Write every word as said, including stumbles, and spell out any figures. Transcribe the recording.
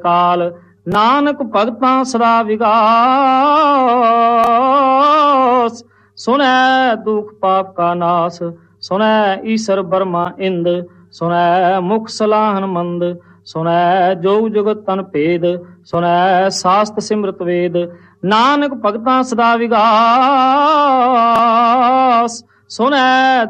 ਕਾਲ ਨਾਨਕ ਭਗਤਾਂ ਸਦਾ ਵਿਗਾਸ। ਸੁਣੈ ਦੁਖ ਪਾਪ ਕਾ ਨਾਸ, ਸੁਣੈ ਈਸਰ ਬਰਮਾ ਇੰਦ, ਸੁਣੈ ਮੁਖ ਸਲਾਹਨ ਮੰਦ, ਸੁਣੈ ਜੋਗ ਜੁਗਤ ਤਨ ਭੇਦ, ਸੁਣੈ ਸਾਸਤ ਸਿਮਰਤ ਵੇਦ। ਨਾਨਕ ਭਗਤਾਂ ਸਦਾ ਵਿਗਾਸ, ਸੁਣੈ